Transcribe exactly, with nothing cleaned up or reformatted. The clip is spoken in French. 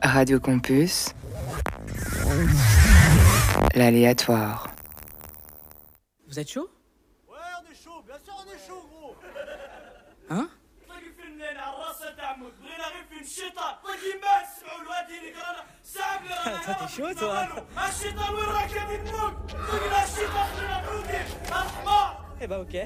Radio Campus, l'aléatoire. Vous êtes chaud? Ouais, on est chaud, bien sûr on est chaud, gros. Hein? Toi t'es chaud, toi? Eh bah ok.